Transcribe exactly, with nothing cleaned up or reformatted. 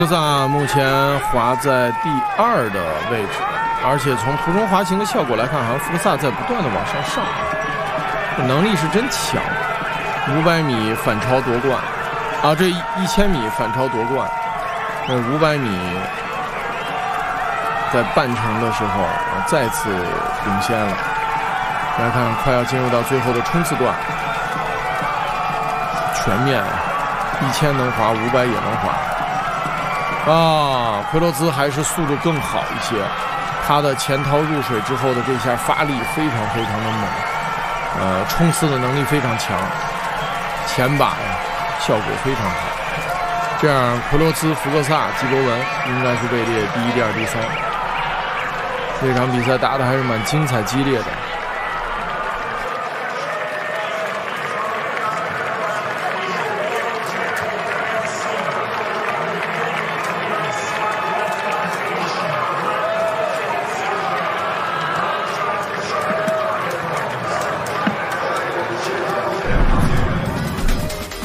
福克萨目前滑在第二的位置，而且从途中滑行的效果来看，好像福克萨在不断的往上上，这能力是真强。五百米反超夺冠，啊，这一千米反超夺冠，这五百米在半程的时候啊再次领先了。来看，快要进入到最后的冲刺段，全面，一千能滑，五百也能滑。啊，奎罗兹还是速度更好一些，他的前掏入水之后的这下发力非常非常的猛，呃，冲刺的能力非常强，前把呀效果非常好。这样，奎罗兹、福克萨、基伯文应该是位列第一、第二、第三。这场比赛打得还是蛮精彩激烈的。